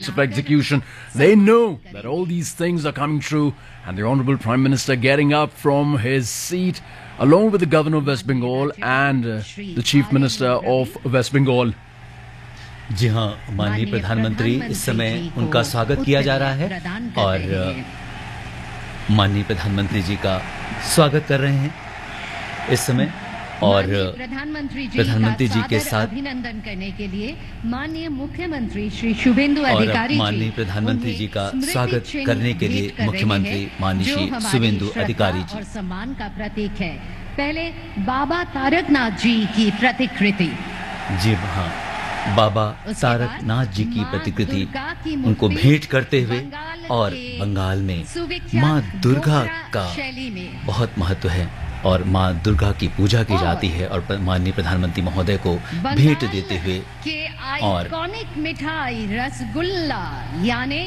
dates of execution. They know that all these things are coming true, and the Honorable Prime Minister getting up from his seat along with the Governor of West Bengal and the Chief Minister of West Bengal. जी हाँ, माननीय प्रधानमंत्री इस समय उनका स्वागत किया जा रहा है और माननीय प्रधानमंत्री जी का स्वागत कर रहे हैं इस समय और प्रधानमंत्री जी के साथ अभिनंदन करने के लिए माननीय मुख्यमंत्री श्री शुभेंदु अधिकारी जी, माननीय प्रधानमंत्री जी का स्वागत करने के लिए मुख्यमंत्री माननीय श्री शुभेंदु अधिकारी जी और सम्मान का प्रतीक है। पहले बाबा तारकनाथ जी की प्रतिकृति, जी हाँ, बाबा तारकनाथ जी की प्रतिकृति उनको भेंट करते हुए और बंगाल में माँ दुर्गा का बहुत महत्व है और माँ दुर्गा की पूजा की जाती है और माननीय प्रधानमंत्री महोदय को भेंट देते हुए और मिठाई रसगुल्ला यानी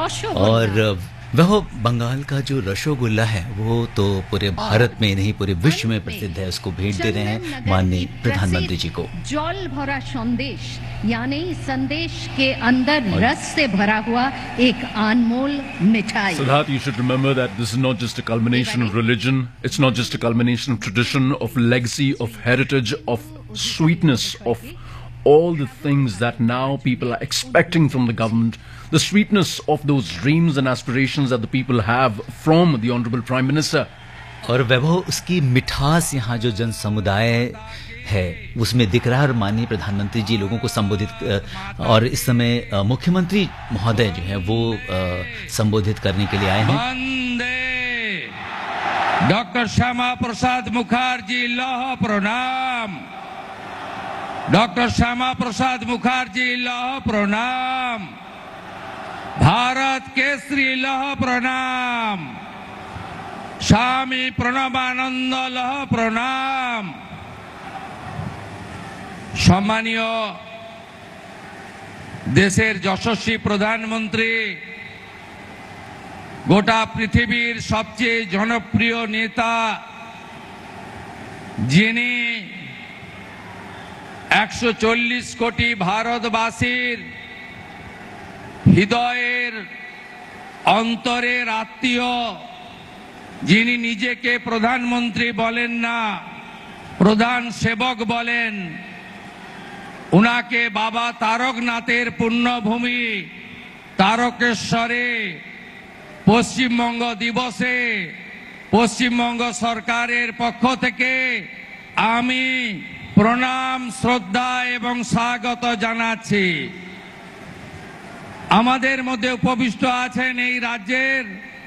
और वह बंगाल का जो रसोगुल्ला है वो तो पूरे भारत में नहीं पूरे विश्व में प्रसिद्ध है, उसको भेंट दे रहे हैं माननीय प्रधानमंत्री जी को। जल भरा संदेश यानी संदेश के अंदर रस से भरा हुआ एक अनमोल मिठाई। Siddharth, you should remember that this is not just a culmination of religion, it's not just a culmination of tradition, of legacy, of heritage, of sweetness, of all the things that now people are expecting from the government, the sweetness of those dreams and aspirations that the people have from the Honorable Prime Minister. और वैभव उसकी मिठास यहाँ जो जन समुदाय है उसमें दिख रहा है और माननीय प्रधानमंत्री जी लोगों को संबोधित और इस समय मुख्यमंत्री महोदय जो है वो संबोधित करने के लिए आए हैं। डॉक्टर श्यामा प्रसाद मुखर्जी लौह प्रणाम, डॉक्टर श्यामा प्रसाद मुखर्जी लौह प्रणाम, भारत केसरी लौह प्रणाम, स्वामी प्रणबानंद लौह प्रणाम। सम्मानीय देशेर यशस्वी प्रधानमंत्री, गोटा पृथिवीर सबचेये जनप्रिय नेता जिनी 140 कोटी भारतवासीर हृदयेर अंतरेर आत्मीय, जिनी निजेके प्रधानमंत्री बोलेन ना प्रधान सेवक बोलेन, उनाके बाबा तारकनाथेर पुण्यभूमि तारकेश्वरे पश्चिमबंग दिवसे पश्चिमबंग सरकारेर पक्ष थेके आमी प्रणाम श्रद्धा एवं स्वागत जानाচ্ছি। आमादेर मध्य उपविष्ट आছেন এই রাজ্যের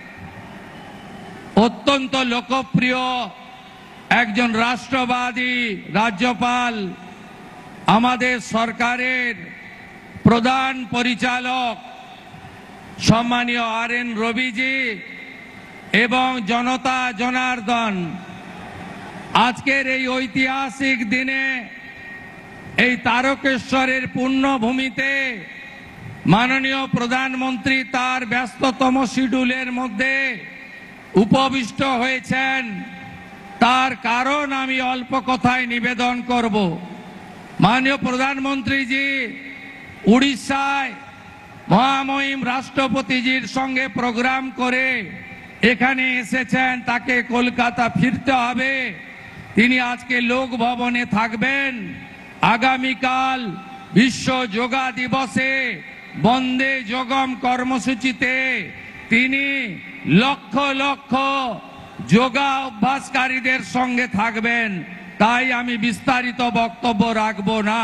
অত্যন্ত লোকপ্রিয় একজন রাষ্ট্রবাদী রাজ্যপাল, আমাদের সরকারের প্রধান পরিচালক সম্মানীয় আর.এন. রবিজি এবং জনতা জনার্দন, আজকের এই ঐতিহাসিক দিনে এই তারকেশ্বরের পুণ্যভূমিতে মাননীয় প্রধানমন্ত্রী তার ব্যস্ততম শিডিউলের মধ্যে উপবিষ্ট হয়েছেন, তার কারণ আমি অল্প কথায় নিবেদন করব। মাননীয় প্রধানমন্ত্রীজি উড়িষ্যায় মহামহিম রাষ্ট্রপতিজির সঙ্গে প্রোগ্রাম করে এখানে এসেছেন, তাকে কলকাতা ফিরতে হবে। তিনি আজকে লোক ভবনে থাকবেন। আগামীকাল বিশ্ব যোগা দিবসে বন্দে যোগম কর্মসূচিতে তিনি লক্ষ লক্ষ যোগা অভ্যাসকারীদের সঙ্গে থাকবেন, তাই আমি বিস্তারিত বক্তব্য রাখব না।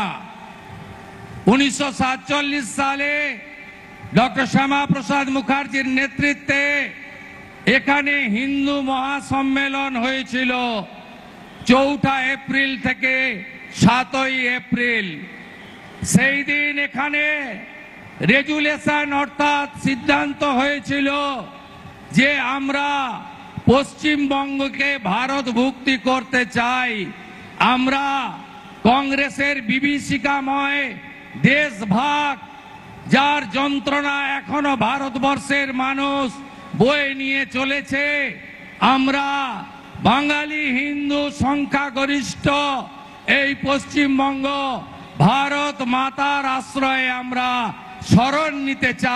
1947 সালে ডক্টর শ্যামা প্রসাদ মুখার্জির নেতৃত্বে এখানে হিন্দু মহাসম্মেলন হয়েছিল 4 এপ্রিল থেকে 7 এপ্রিল। সেই দিন এখানে রেজুলেশন অর্থাৎ সিদ্ধান্ত হয়েছিল যে আমরা পশ্চিমবঙ্গকে ভারতভুক্তি করতে চাই। আমরা কংগ্রেসের বিভীষিকাময় দেশভাগ, যার যন্ত্রণা এখনো ভারতবর্ষের মানুষ বয়ে নিয়ে চলেছে, আমরা বাঙালি হিন্দু সংখ্যাগরিষ্ঠ এই পশ্চিমবঙ্গ ভারত মাতার আশ্রয়ে আমরা শরণ নিতে চাই।